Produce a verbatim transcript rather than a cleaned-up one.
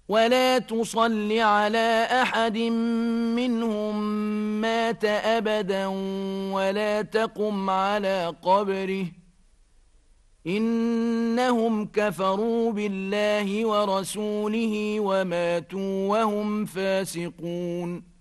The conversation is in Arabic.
ولا تصل على أحد منهم مات أبدا ولا تقم على قبره إنهم كفروا بالله ورسوله وماتوا وهم فاسقون